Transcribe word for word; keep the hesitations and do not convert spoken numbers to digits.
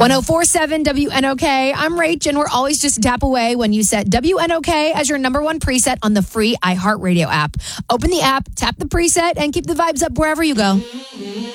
four point seven W N O K. I'm Rach, and we're always just a tap away when you set W N O K as your number one preset on the free iHeartRadio app. Open the app, tap the preset, and keep the vibes up wherever you go.